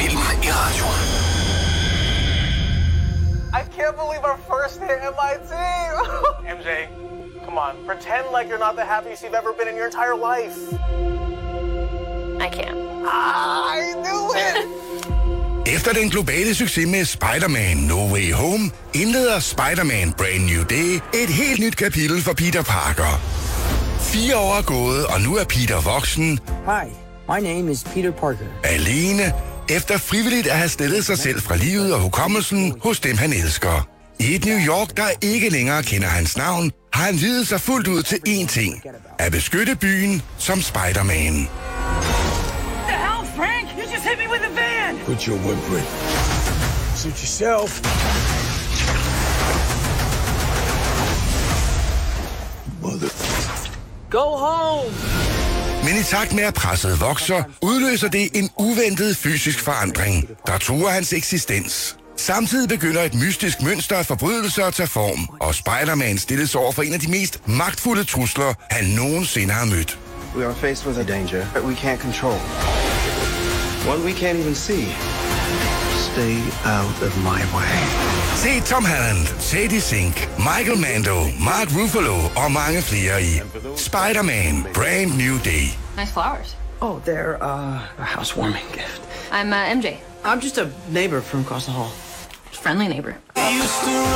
film i radioen. I can't believe our first day at MIT. MJ, come on. Pretend like you're not the happiest you've ever been in your entire life. I can't. I knew it! Efter den globale succes med Spider-Man No Way Home, indleder Spider-Man Brand New Day et helt nyt kapitel for Peter Parker. 4 år er gået, og nu er Peter voksen. Hi, my name is Peter Parker. Alene, efter frivilligt at have stillet sig selv fra livet og hukommelsen hos dem, han elsker. I et New York, der ikke længere kender hans navn, har han videt sig fuldt ud til én ting. At beskytte byen som Spider-Man. Frank, you just hit me with a van! Put your whip in. Suit yourself. Mother. Go home! Men i takt med at presset vokser, udløser det en uventet fysisk forandring, der truer hans eksistens. Samtidig begynder et mystisk mønster af forbrydelser at tage form, og Spider-Man stilles over for en af de mest magtfulde trusler, han nogensinde har mødt. We are faced with a danger that we can't control. One we can't even see. Stay out of my way. Se Tom Holland, Sadie Sink, Michael Mando, Mark Ruffalo og mange flere i Spider-Man Brand New Day. Nice flowers. Oh, they're a housewarming gift. I'm MJ. I'm just a neighbor from across the hall. Friendly neighbor.